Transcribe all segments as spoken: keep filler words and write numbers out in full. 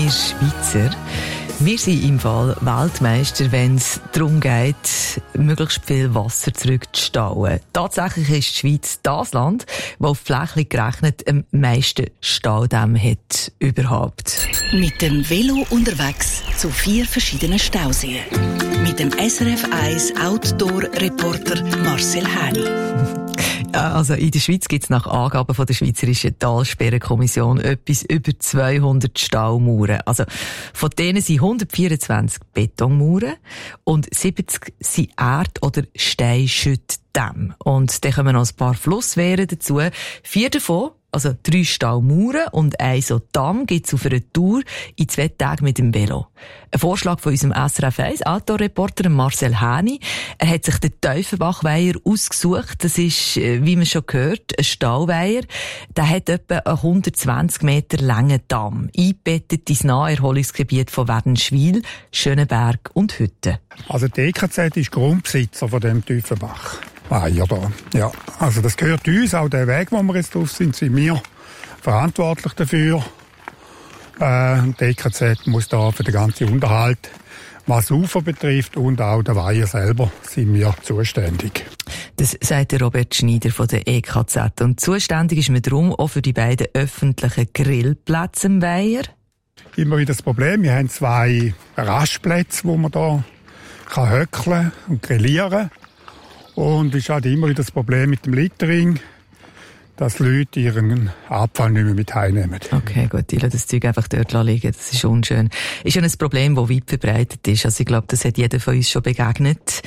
wir Schweizer, wir sind im Fall Weltmeister, wenn es darum geht, möglichst viel Wasser zurückzustauen. Tatsächlich ist die Schweiz das Land, das auf die Fläche gerechnet am meisten Staudämme hat überhaupt. Mit dem Velo unterwegs zu vier verschiedenen Stauseen. Mit dem S R F eins Outdoor-Reporter Marcel Häni. Also in der Schweiz gibt es nach Angaben von der Schweizerischen Talsperrenkommission etwas über zweihundert Staumauern. Also von denen sind hundertvierundzwanzig Betonmauern und siebzig sind Erd- oder Steinschüttdämme. Und dann kommen noch ein paar Flusswehren dazu. Vier davon, also drei Staumauern und ein so Damm, gibt es auf einer Tour in zwei Tagen mit dem Velo. Ein Vorschlag von unserem S R F eins Outdoor-Reporter Marcel Häni. Er hat sich den Teufenbachweiher ausgesucht. Das ist, wie man schon gehört, ein Stauweiher. Der hat etwa einen hundertzwanzig Meter langen Damm, eingebettet ins Naherholungsgebiet von Wädenswil, Schönenberg und Hütten. Also die E K Z ist Grundbesitzer von dem Teufenbach. Weiher da. Ja, also das gehört uns, auch der Weg, wo wir jetzt drauf sind, sind wir verantwortlich dafür. Äh, die E K Z muss da für den ganzen Unterhalt, was das Ufer betrifft und auch der Weiher selber, sind wir zuständig. Das sagt der Robert Schneider von der E K Z. Und zuständig ist man darum auch für die beiden öffentlichen Grillplätze im Weiher. Immer wieder das Problem, wir haben zwei Rastplätze, wo man da kann höckeln und grillieren. Und es ist halt immer wieder das Problem mit dem Littering, dass Leute ihren Abfall nicht mehr mit heimnehmen. Okay, gut, die lassen das Zeug einfach dort liegen, das ist unschön. Ist ja ein Problem, das weit verbreitet ist. Also ich glaube, das hat jeder von uns schon begegnet.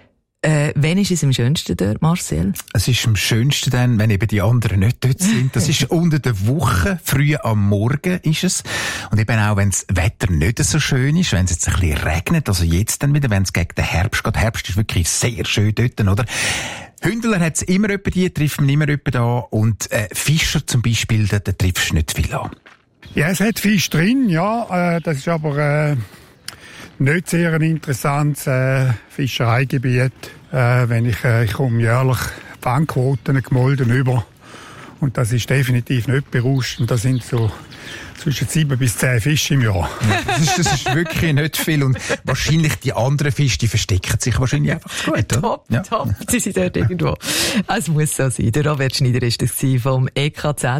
Äh, wann ist es am schönsten dort, Marcel? Es ist am schönsten dann, wenn eben die anderen nicht dort sind. Das ist unter der Woche, früh am Morgen ist es. Und eben auch, wenn das Wetter nicht so schön ist, wenn es jetzt ein bisschen regnet, also jetzt dann wieder, wenn es gegen den Herbst geht. Herbst ist wirklich sehr schön dort, oder? Hündeler hat es immer jemand die, trifft man immer jemand da. Und äh, Fischer zum Beispiel, da, da triffst du nicht viel an. Ja, es hat Fisch drin, ja. Äh, das ist aber äh, nicht sehr ein interessantes äh, Fischereigebiet. Äh, wenn ich, äh, ich komme jährlich Fangquoten gemolden über. Und das ist definitiv nicht berauschend. Das sind so zwischen sieben bis zehn Fische im Jahr. Ja, das, ist, das ist wirklich nicht viel. Und wahrscheinlich die anderen Fische, die verstecken sich wahrscheinlich einfach zu gut. Top, ja. top. Sie sind dort irgendwo. Es muss so sein. Der Robert Schneider war das vom E K Z.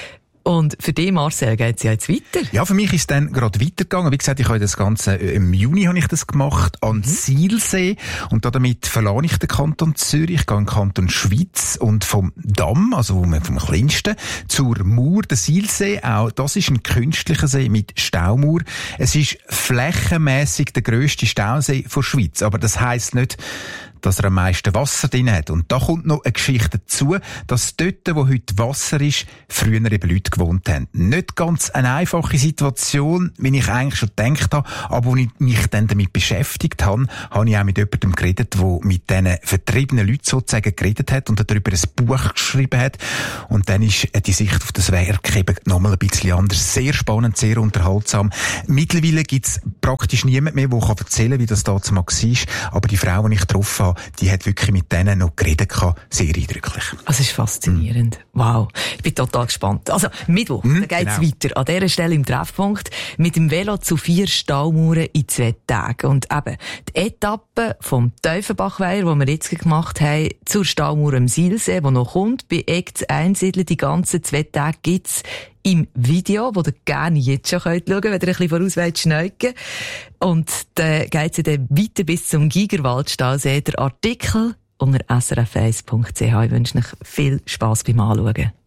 Und für dich, Marcel, geht es ja jetzt weiter? Ja, für mich ist es dann gerade weitergegangen. Wie gesagt, ich habe das Ganze, im Juni habe ich das gemacht, an mhm. Sihlsee. Und damit verlasse ich den Kanton Zürich, ich gehe in den Kanton Schwyz und vom Damm, also vom kleinsten, zur Mauer, der Sihlsee. Auch das ist ein künstlicher See mit Staumauer. Es ist flächenmässig der grösste Stausee der Schweiz. Aber das heisst nicht, dass er am meisten Wasser drin hat. Und da kommt noch eine Geschichte dazu, dass dort, wo heute Wasser ist, früher eben Leute gewohnt haben. Nicht ganz eine einfache Situation, wie ich eigentlich schon gedacht habe, aber als ich mich dann damit beschäftigt habe, habe ich auch mit jemandem geredet, der mit diesen vertriebenen Leuten sozusagen geredet hat und darüber ein Buch geschrieben hat. Und dann ist die Sicht auf das Werk eben nochmal ein bisschen anders. Sehr spannend, sehr unterhaltsam. Mittlerweile gibt es praktisch niemand mehr, der erzählen kann, wie das damals war. Aber die Frau, die ich getroffen habe, die hat wirklich mit denen noch geredet gehabt. Sehr eindrücklich. Also, es ist faszinierend. Mm. Wow. Ich bin total gespannt. Also, Mittwoch, mm, da geht's genau. weiter. An dieser Stelle im Treffpunkt mit dem Velo zu vier Staumauern in zwei Tagen. Und eben, die Etappe vom Teufenbachweiher, die wir jetzt gemacht haben, zur Staumauer am Sihlsee, die noch kommt, bei Egts einsiedeln, die ganzen zwei Tage gibt's im Video, wo ihr gerne jetzt schon schauen könnt, wenn ihr ein bisschen voraus wollt schneuken. Und dann geht's dann weiter bis zum Gigerwaldstausee. Der Artikel unter s r f eins punkt c h. Ich wünsche euch viel Spass beim Anschauen.